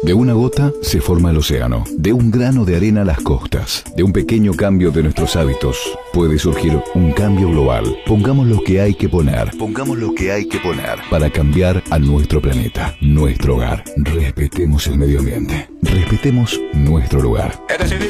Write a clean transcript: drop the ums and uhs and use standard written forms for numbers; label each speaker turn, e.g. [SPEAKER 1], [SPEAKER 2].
[SPEAKER 1] De una gota se forma el océano, de un grano de arena las costas, de un pequeño cambio de nuestros hábitos puede surgir un cambio global. Pongamos lo que hay que poner, para cambiar a nuestro planeta, nuestro hogar. Respetemos el medio ambiente, respetemos nuestro lugar.